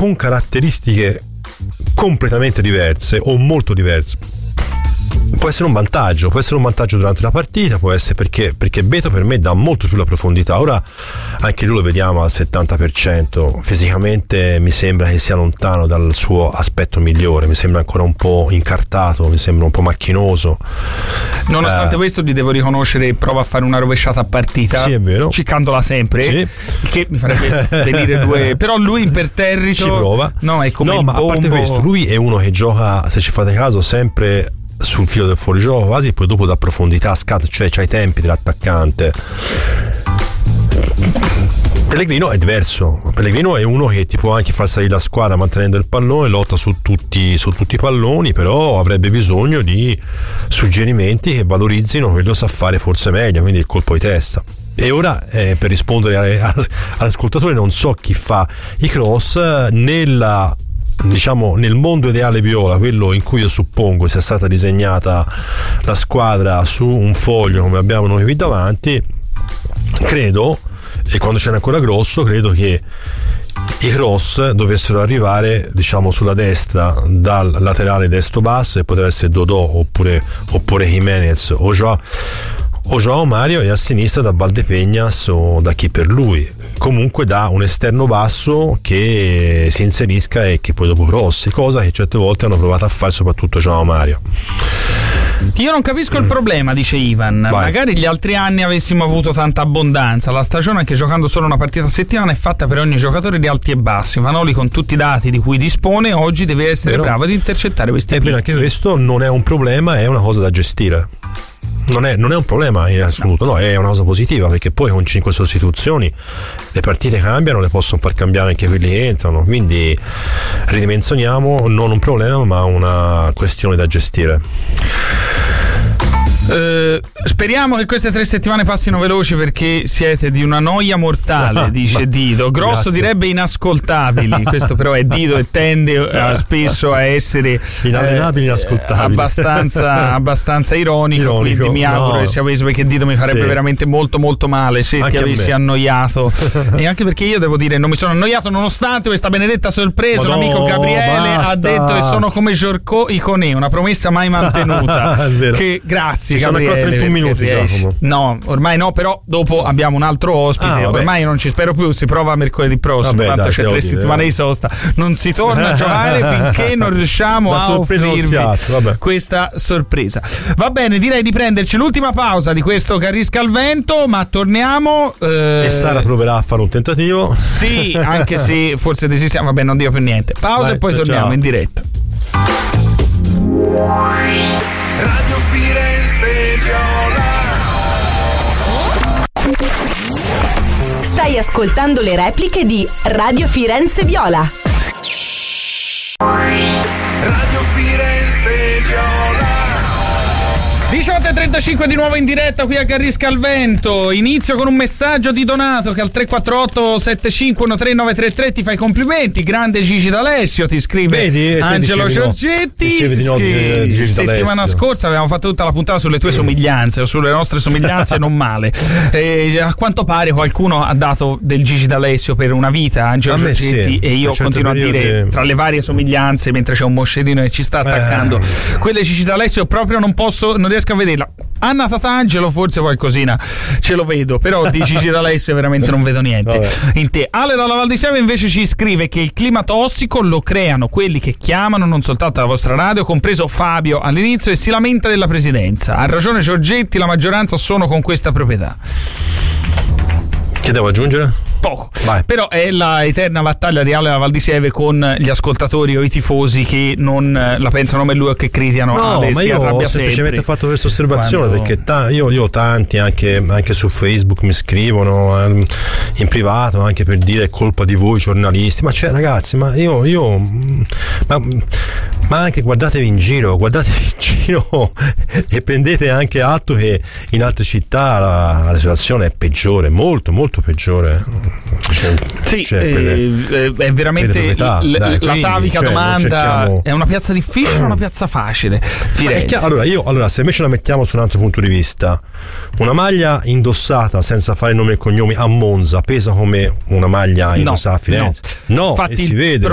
con caratteristiche completamente diverse o molto diverse. Può essere un vantaggio durante la partita, può essere perché Beto per me dà molto più la profondità. Ora anche lui lo vediamo al 70%, fisicamente mi sembra che sia lontano dal suo aspetto migliore, mi sembra ancora un po' incartato, mi sembra un po' macchinoso. Nonostante questo gli devo riconoscere che prova a fare una rovesciata a partita, sì, è vero, ciccandola sempre, sì, il che mi farebbe venire due, però lui imperterrito ci prova. No, è come ma a parte questo, lui è uno che gioca, se ci fate caso, sempre sul filo del fuorigioco quasi, e poi dopo dà profondità, scatta, cioè c'ha i tempi dell'attaccante. Pellegrino è diverso. Pellegrino è uno che ti può anche far salire la squadra mantenendo il pallone, lotta su tutti i palloni, però avrebbe bisogno di suggerimenti che valorizzino quello che sa fare forse meglio, quindi il colpo di testa. E ora per rispondere all'ascoltatore, non so chi fa i cross nel mondo ideale viola, quello in cui io suppongo sia stata disegnata la squadra su un foglio come abbiamo noi qui davanti, credo, e quando c'era ancora Grosso, credo che i cross dovessero arrivare sulla destra dal laterale destro basso, e poteva essere Dodò oppure Jimenez o João Mario, e a sinistra da Valdepeñas o da chi per lui, comunque da un esterno basso che si inserisca e che poi dopo crossi, cosa che certe volte hanno provato a fare soprattutto João Mario. Io non capisco il problema, dice Ivan. Vai. Magari gli altri anni avessimo avuto tanta abbondanza. La stagione, anche giocando solo una partita a settimana, è fatta per ogni giocatore di alti e bassi. Vanoli, con tutti i dati di cui dispone, oggi deve essere bravo ad intercettare questi picchi. Anche questo non è un problema, è una cosa da gestire. Non è un problema in assoluto, no, è una cosa positiva, perché poi con 5 sostituzioni le partite cambiano, le possono far cambiare anche quelli che entrano, quindi ridimensioniamo, non un problema ma una questione da gestire. Speriamo che queste 3 settimane passino veloci, perché siete di una noia mortale, dice Dido. Grosso grazie. Direbbe inascoltabili. Questo però è Dido e tende spesso a essere inallenabili, inascoltabili, abbastanza ironico, quindi mi auguro che sia questo, perché Dido mi farebbe veramente molto molto male se anche ti avessi annoiato. E anche perché io devo dire, non mi sono annoiato nonostante questa benedetta sorpresa. L'amico Gabriele ha detto che sono come Giorgò Iconè, una promessa mai mantenuta. Che grazie. Ci sono ancora 31 minuti, Giacomo. No, ormai no, però dopo abbiamo un altro ospite. Ormai non ci spero più, si prova mercoledì prossimo. Tanto c'è 3 settimane di sosta. Non si torna a giocare finché non riusciamo a offrirvi questa sorpresa. Va bene, direi di prenderci l'ultima pausa di questo Carrisca al vento, ma torniamo. E Sara proverà a fare un tentativo. Sì, anche se forse desistiamo. Vabbè, non dico più niente. Pausa e poi torniamo in diretta. Radio Firenze Viola. Stai ascoltando le repliche di Radio Firenze Viola. Radio Firenze Viola. 18:35 di nuovo in diretta qui a Carrisca al vento. Inizio con un messaggio di Donato che al 348 7513933 ti fa i complimenti. Grande Gigi D'Alessio, ti scrive. Vedi, Angelo Giorgetti. Settimana scorsa avevamo fatto tutta la puntata sulle tue somiglianze o sulle nostre somiglianze, non male. A quanto pare qualcuno ha dato del Gigi D'Alessio per una vita, Angelo Giorgetti, e io continuo a dire tra le varie somiglianze, mentre c'è un moscerino che ci sta attaccando, quelle Gigi D'Alessio proprio non riesco a vederla. Anna Tatangelo forse qualcosina ce lo vedo, però di Gigi D'Alessio veramente non vedo niente in te. Ale dalla Val di Sieve invece ci scrive che il clima tossico lo creano quelli che chiamano, non soltanto la vostra radio, compreso Fabio all'inizio, e si lamenta della presidenza. Ha ragione Giorgetti, la maggioranza sono con questa proprietà. Che devo aggiungere? Poco. Però è la eterna battaglia di Ale dalla Val di Sieve con gli ascoltatori o i tifosi che non la pensano come lui o che criticano. No, ma io ho semplicemente fatto questa osservazione perché io tanti anche su Facebook mi scrivono in privato anche per dire è colpa di voi giornalisti, ma cioè ragazzi, ma anche guardatevi in giro e prendete anche atto che in altre città la situazione è peggiore, molto molto peggiore. È veramente l'atavica domanda: è una piazza difficile o una piazza facile? Firenze. Allora se invece la mettiamo su un altro punto di vista, una maglia indossata senza fare nome e cognomi a Monza pesa come una maglia indossata a Firenze? No, infatti e si vede.